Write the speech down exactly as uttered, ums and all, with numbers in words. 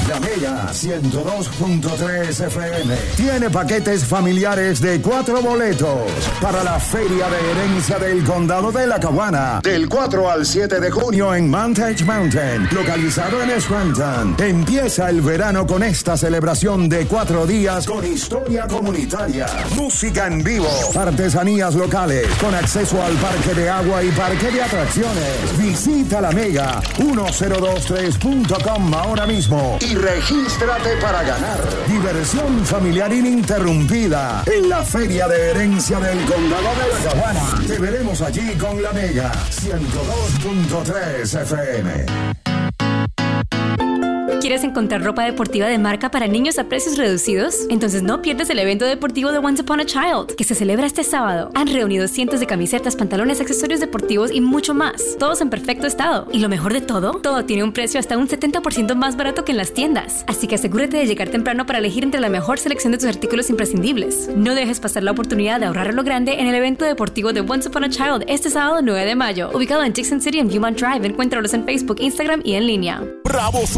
La Mega ciento dos punto tres F M tiene paquetes familiares de cuatro boletos para la Feria de Herencia del Condado de La Caguana del cuatro al siete de junio en Montage Mountain, localizado en Scranton. Empieza el verano con esta celebración de cuatro días con historia comunitaria, música en vivo, artesanías locales, con acceso al parque de agua y parque de atracciones. Visita La Mega mil veintitrés punto com ahora mismo y regístrate para ganar diversión familiar ininterrumpida en la Feria de Herencia del Condado de La Caguana. Te veremos allí con La Mega ciento dos punto tres F M. ¿Quieres encontrar ropa deportiva de marca para niños a precios reducidos? Entonces no pierdas el evento deportivo de Once Upon a Child, que se celebra este sábado. Han reunido cientos de camisetas, pantalones, accesorios deportivos y mucho más, todos en perfecto estado. Y lo mejor de todo, todo tiene un precio hasta un setenta por ciento más barato que en las tiendas. Así que asegúrate de llegar temprano para elegir entre la mejor selección de tus artículos imprescindibles. No dejes pasar la oportunidad de ahorrar a lo grande en el evento deportivo de Once Upon a Child este sábado nueve de mayo, ubicado en Dixon City en Viewmont Drive. Encuéntralos en Facebook, Instagram y en línea. Bravo